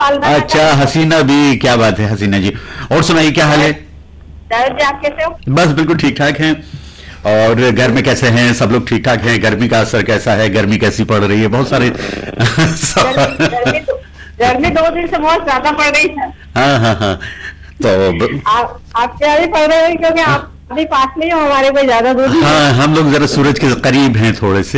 पालना। अच्छा, हसीना भी, क्या बात है हसीना जी। और सुनाइए, क्या हाल है? दाऊद जी, आप कैसे हो? बस बिल्कुल ठीक ठाक हैं। और घर में कैसे हैं सब लोग? ठीक ठाक हैं? गर्मी का असर कैसा है? गर्मी कैसी पड़ रही है? बहुत सारे गर्मी गर्मी तो गर्मी 2 दिन से बहुत ज्यादा पड़ रही है। हाँ हाँ हाँ। तो आपके यहाँ भी पड़ रही है, क्योंकि आप भी पास नहीं हो हमारे, कोई ज्यादा दूर नहीं है। हाँ, हम लोग जरा सूरज के करीब हैं थोड़े से।